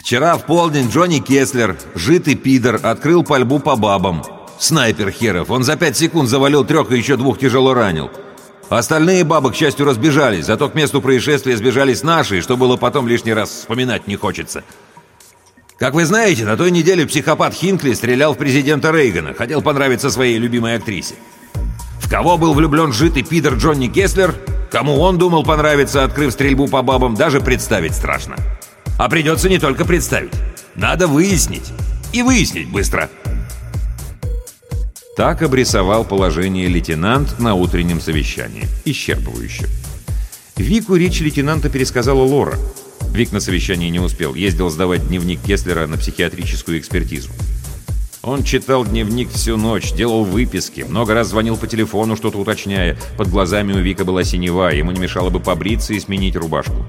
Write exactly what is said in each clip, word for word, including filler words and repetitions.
Вчера в полдень Джонни Кеслер, житый пидор, открыл пальбу по бабам. Снайпер херов, он за пять секунд завалил трех и еще двух тяжело ранил. Остальные бабы, к счастью, разбежались, зато к месту происшествия сбежались наши, что было потом лишний раз вспоминать не хочется. Как вы знаете, на той неделе психопат Хинкли стрелял в президента Рейгана, хотел понравиться своей любимой актрисе. В кого был влюблен житый пидор Джонни Кеслер, кому он думал понравиться, открыв стрельбу по бабам, даже представить страшно. А придется не только представить. Надо выяснить. И выяснить быстро. Так обрисовал положение лейтенант на утреннем совещании. Исчерпывающе. Вику речь лейтенанта пересказала Лора. Вик на совещании не успел. Ездил сдавать дневник Кеслера на психиатрическую экспертизу. Он читал дневник всю ночь, делал выписки, много раз звонил по телефону, что-то уточняя. Под глазами у Вика была синева, ему не мешало бы побриться и сменить рубашку.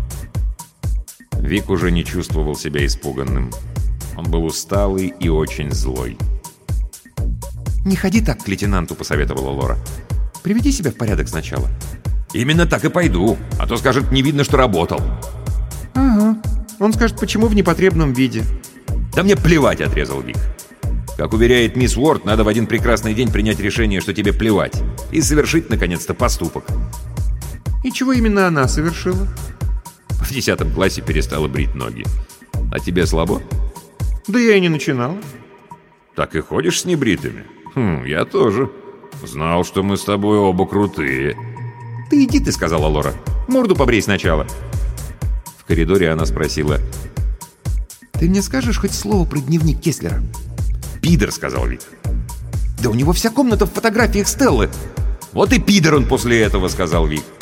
Вик уже не чувствовал себя испуганным. Он был усталый и очень злой. «Не ходи так к лейтенанту», — посоветовала Лора. «Приведи себя в порядок сначала». «Именно так и пойду, а то скажет, не видно, что работал». «Ага. Он скажет, почему в непотребном виде». «Да мне плевать», — отрезал Вик. «Как уверяет мисс Уорд, надо в один прекрасный день принять решение, что тебе плевать, и совершить, наконец-то, поступок». «И чего именно она совершила?» В десятом классе перестала брить ноги. А тебе слабо? Да я и не начинал. Так и ходишь с небритыми? Хм, я тоже. Знал, что мы с тобой оба крутые. Ты иди ты, сказала Лора. Морду побрей сначала. В коридоре она спросила: ты мне скажешь хоть слово про дневник Кеслера? Пидор, сказал Вик. Да у него вся комната в фотографиях Стеллы. Вот и пидор он после этого, сказал Вик.